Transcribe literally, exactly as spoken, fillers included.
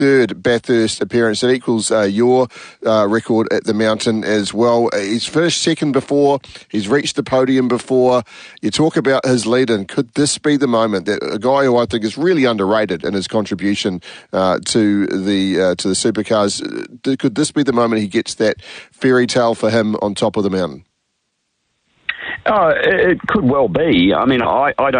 third Bathurst appearance. It equals uh, your uh, record at the Mountain as well. He's finished second before. He's reached the podium before. You talk about his lead-in. Could this be the moment that a guy who I think is really underrated in his contribution uh, to the uh, to the supercars, uh, could this be the moment he gets that fairy tale for him on top of the mountain? Oh, it could well be. I mean, I, I don't